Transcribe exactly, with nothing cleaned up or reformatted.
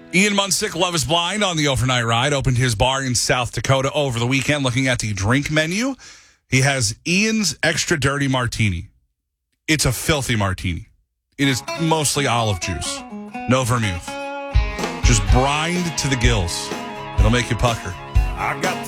Ian Munsick, Love is Blind on the overnight ride, opened his bar in South Dakota over the weekend. Looking at the drink menu, he has Ian's Extra Dirty Martini. It's a filthy martini. It is mostly olive juice, no vermouth. Just brined to the gills. It'll make you pucker. I got